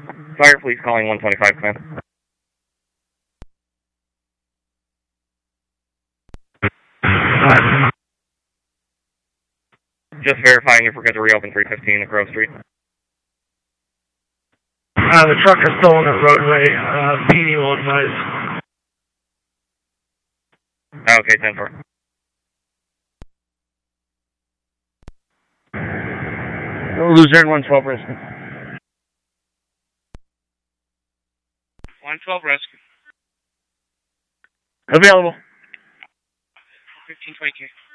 Fire police calling 125 command. Just verifying if we're good to reopen 315 Grove Street. The truck is still on the roadway. PD will advise. Okay, 10-4. Luzerne 112 rescue. 112 rescue. Available. 1522.